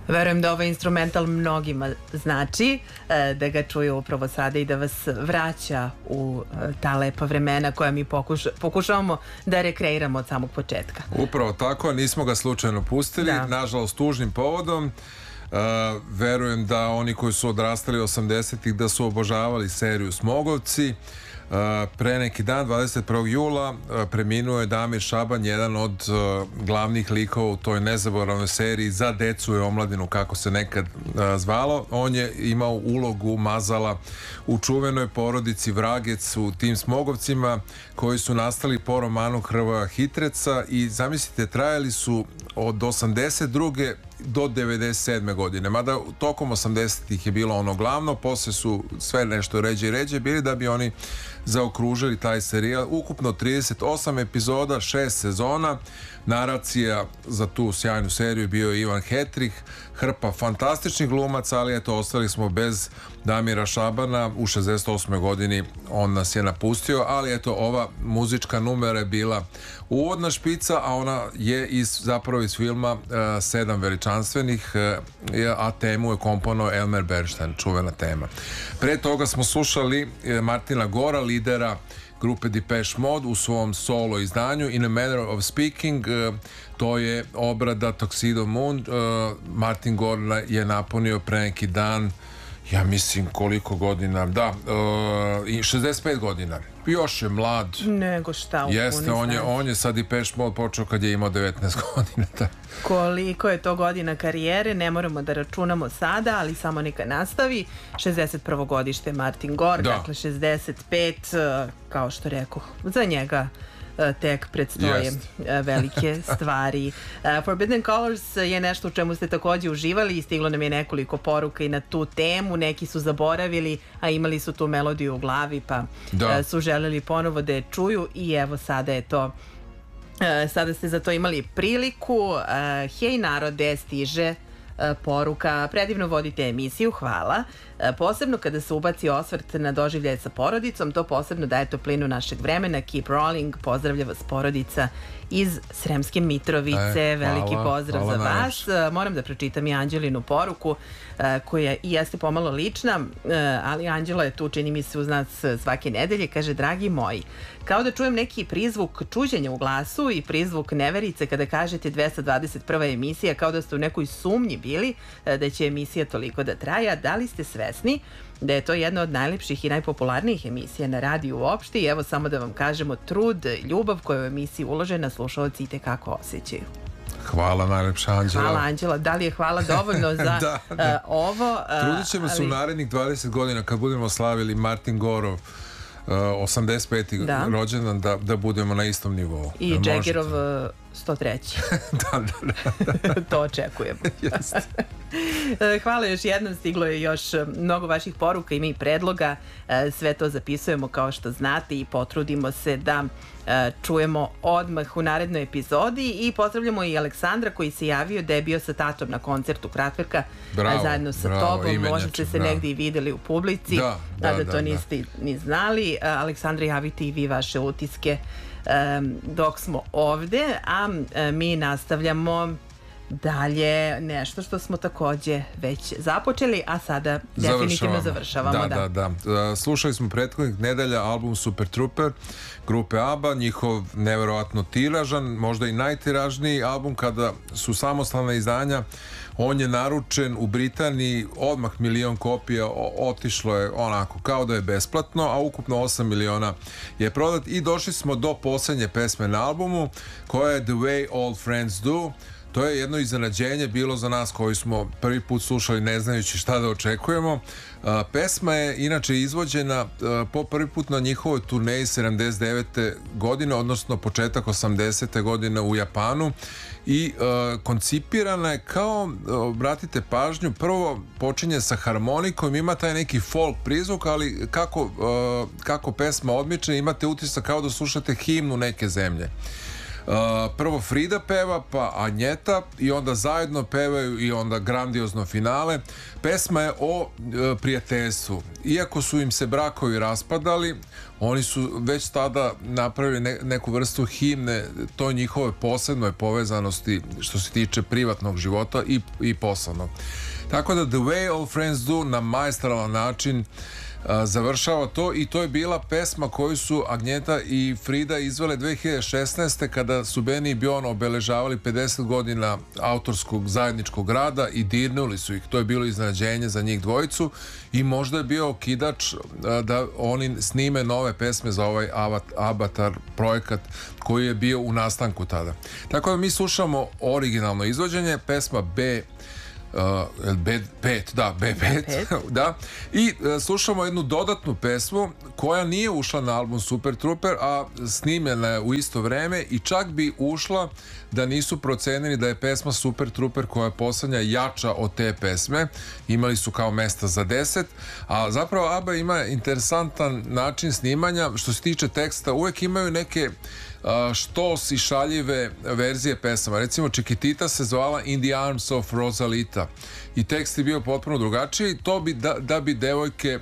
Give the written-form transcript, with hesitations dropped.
Verujem da ovaj instrumental mnogima znači, da ga čuju upravo sada i da vas vraća u ta lepa vremena koja mi pokušavamo da rekreiramo od samog početka. Upravo tako, nismo ga slučajno pustili, nažalost tužnim povodom. Verujem da oni koji su odrastali 80-ih da su obožavali seriju Smogovci. Pre neki dan, 21. jula, preminuo je Damir Šaban, jedan od glavnih likova u toj nezaboravnoj seriji za decu i omladinu, kako se nekad zvalo. On je imao ulogu Mazala u čuvenoj porodici Vragec u tim Smogovcima koji su nastali po romanu Hrvoja Hitreca i zamislite, trajali su od 82. do 97. godine, mada tokom 80-ih je bilo ono glavno, posle su sve nešto ređe i ređe bili da bi oni zaokružili taj serijal. Ukupno 38 epizoda, 6 sezona. Naracija za tu sjajnu seriju bio je Ivan Hetrih, hrpa fantastičnih glumaca, ali eto, ostali smo bez Damira Šabana. U 68. godini on nas je napustio, ali eto, ova muzička numera je bila uvodna špica, a ona je zapravo iz filma Sedam veličanstvenih, a temu je komponovao Elmer Bernstein, čuvena tema. Pre toga smo slušali Martina Gora, lidera grupe Depeche Mode, u svom solo izdanju In a Manner of Speaking. To je obrada Tuxedo Moon. Martin Gore je napunio pre neki dan, ja mislim koliko godina, 65 godina. Još je mlad. Nego šta, jeste, on je sa Depeche Mode počeo kad je imao 19 godina. Koliko je to godina karijere, ne moramo da računamo sada, ali samo neka nastavi. 61. godište Martin Gore, dakle 65, kao što rekoh, za njega tek predstoje velike stvari. Forbidden Colors je nešto u čemu ste takođe uživali i stiglo nam je nekoliko poruka i na tu temu. Neki su zaboravili, a imali su tu melodiju u glavi, pa su želeli ponovo da je čuju i evo sada je to. Sada ste za to imali priliku. Hej narode, stiže poruka: predivno vodite emisiju, hvala. Posebno kada se ubaci osvrt na doživljaje sa porodicom, to posebno daje toplinu našeg vremena. Keep rolling, pozdravlja vas porodica iz Sremske Mitrovice. Veliki pozdrav za vas. Moram da pročitam i Anđelinu poruku koja i jeste pomalo lična, ali Anđela je tu, čini mi se, uz nas svake nedelje. Kaže: dragi moji, kao da čujem neki prizvuk čuđenja u glasu i prizvuk neverice kada kažete 221. emisija, kao da ste u nekoj sumnji bili da će emisija toliko da traja. Da li ste svesni da je to jedna od najlepših i najpopularnijih emisija na radiju uopšte? I evo samo da vam kažemo, trud, ljubav koja je u emisiji uložena slušalci itekako osjećaju. Hvala najlepša Anđela. Hvala Anđela, da li je hvala dovoljno za ovo? Trudit ćemo se u narednih 20 godina kad budemo slavili Martin Gorov 85. rođendan da budemo na istom nivou. I Džegirov 103. To očekujemo. Hvala još jednom, stiglo je još mnogo vaših poruka, ima i predloga, sve to zapisujemo kao što znate i potrudimo se da čujemo odmah u narednoj epizodi. I pozdravljamo i Aleksandra koji se javio da je bio sa tatom na koncertu Kraftwerka zajedno sa tobom, možda ste se negdje i videli u publici, da to niste ni znali. Aleksandra, javite i vi vaše utiske dok smo ovde, a mi nastavljamo dalje nešto što smo takođe već započeli, a sada definitivno završavamo. Slušali smo prethodnih nedelja album Super Trooper grupe ABBA, njihov neverovatno tiražan, možda i najtiražniji album kada su samostalna izdanja. On je naručen u Britaniji, odmah 1 milion kopija, otišlo je onako kao da je besplatno, a ukupno 8 miliona je prodat. I došli smo do poslednje pesme na albumu, koja je The Way Old Friends Do. To je jedno iznenađenje bilo za nas koji smo prvi put slušali ne znajući šta da očekujemo. Pesma je inače izvođena po prvi put na njihovoj turneji 79. godine, odnosno početak 80. godine u Japanu, i koncipirana je kao, obratite pažnju, prvo počinje sa harmonikom, ima taj neki folk prizvuk, ali kako pesma odmiče, imate utisak kao da slušate himnu neke zemlje. Prvo Frida peva, pa Agneta i onda zajedno pevaju i onda grandiozno finale. Pesma je o prijateljstvu. Iako su im se brakovi raspadali, oni su već tada napravili neku vrstu himne toj njihove posebnoj povezanosti što se tiče privatnog života i poslovnog. Tako da The Way All Friends Do na maestralan način završava to i to je bila pesma koju su Agneta i Frida izvele 2016. kada su Benny i Bjorn obeležavali 50 godina autorskog zajedničkog rada i dirnuli su ih. To je bilo iznenađenje za njih dvojicu i možda je bio okidač da oni snime nove pesme za ovaj Avatar projekat koji je bio u nastanku tada. Tako da mi slušamo originalno izvođenje, pesma B5, da. I slušamo jednu dodatnu pesmu koja nije ušla na album Super Trooper, a snimljena je u isto vreme i čak bi ušla da nisu procenili da je pesma Super Trooper koja je poslednja jača od te pesme. Imali su kao mesta za 10, a zapravo ABBA ima interesantan način snimanja. Što se tiče teksta, uvek imaju neke štos i šaljive verzije pesama. Recimo Chiquitita se zvala In the Arms of Rosalita i tekst je bio potpuno drugačiji. To bi da bi devojke